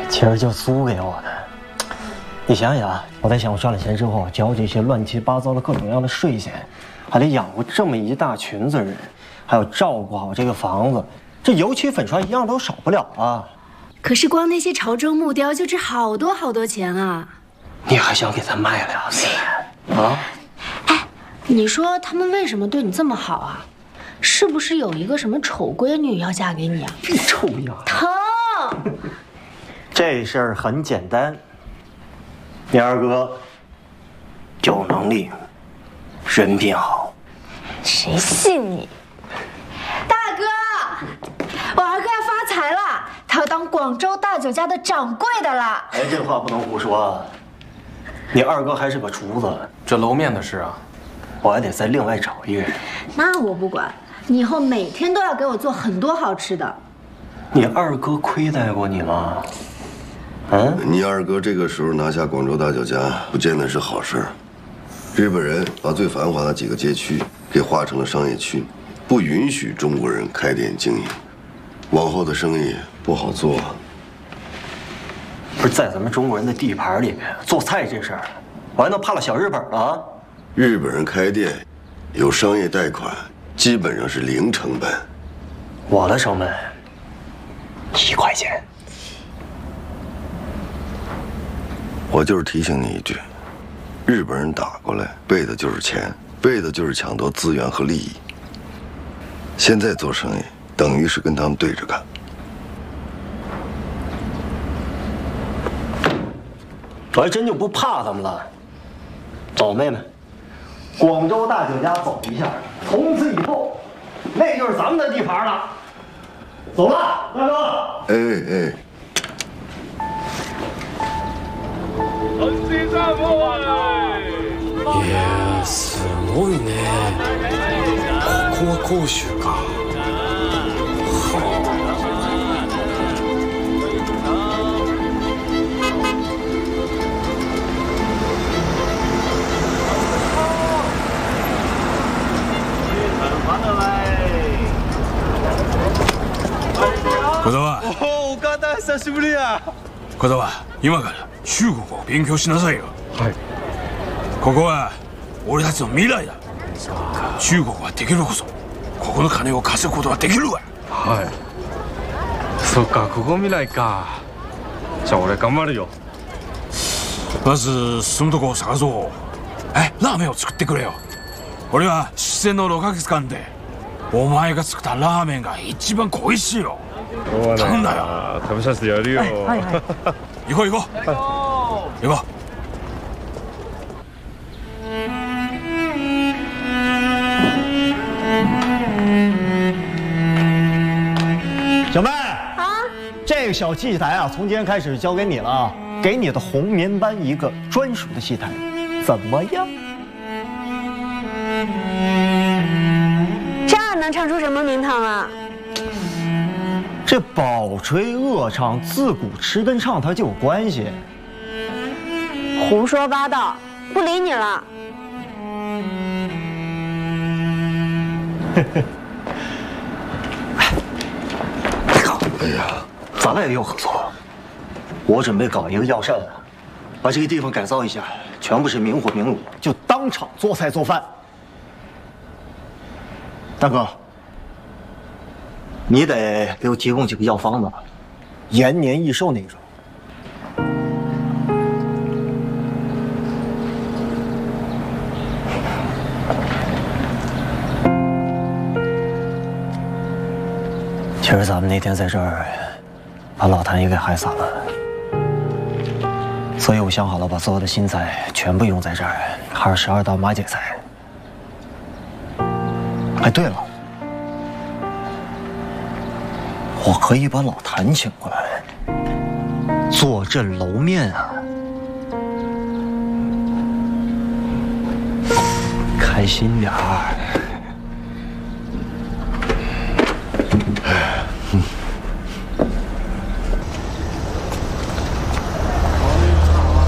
其实就租给我的。你想想，我在想，我赚了钱之后，交这些乱七八糟的各种各样的税钱，还得养活这么一大群子人，还要照顾好这个房子，这油漆粉刷一样都少不了啊。 可是光那些潮州木雕就值好多好多钱啊！ 你还想给他卖了呀，思来啊？ 哎，你说他们为什么对你这么好啊？是不是有一个什么丑闺女要嫁给你啊？ 你臭丫头！ 疼！ 这事儿很简单，你二哥有能力，人品好。 谁信你？大哥，我二哥要发财了，他要当广州大酒家的掌柜的了。 哎，这话不能胡说，你二哥还是个厨子， 这楼面的事啊， 我还得再另外找一个人。 那我不管，你以后每天都要给我做很多好吃的。 你二哥亏待过你吗？嗯， 你二哥这个时候拿下广州大酒家，不见得是好事。日本人把最繁华的几个街区给划成了商业区，不允许中国人开店经营，往后的生意不好做。 不是在咱们中国人的地盘里面做菜这事儿，我还能怕了小日本了啊？ 日本人开店有商业贷款，基本上是零成本。 我的成本1块钱。 我就是提醒你一句，日本人打过来为的就是钱，为的就是抢夺资源和利益。现在做生意等于是跟他们对着干。 我还真就不怕他们了。走，妹妹，广州大酒家走一下，从此以后，那就是咱们的地盘了。走了，大哥。 哎。 いやすごいね。ここは甲州か。 小沢。 おお、岡田久しぶりや。 小沢、今から中国を勉強しなさいよ。はい。ここは俺たちの未来だ。中国ができるこそここの金を稼ぐことができるわ。 はい。そっか、ここ未来か。じゃあ俺頑張るよ。 まず住むとこを探そう。ラーメンを作ってくれよ。俺は出演の6ヶ月間でお前が作ったラーメンが一番恋しいよ。頼んだよ。 食べさせてやるよ。 行こう行こう。行こう。 小妹啊，这个小器台啊，从今天开始交给你了啊，给你的红棉班一个专属的戏台，怎么样？ 这样能唱出什么名堂啊？ 这饱吹恶唱，自古吃跟唱它就有关系。 胡说八道，不理你了。 哎呀， 咱俩也有合作。我准备搞一个药膳，把这个地方改造一下，全部是明火明炉，就当场做菜做饭。大哥，你得给我提供几个药方子，延年益寿那种。其实咱们那天在这儿把老谭也给害惨了，所以我想好了，把所有的新菜全部用在这儿，22道马姐菜。哎，对了，我可以把老谭请过来，坐镇楼面啊，开心点儿。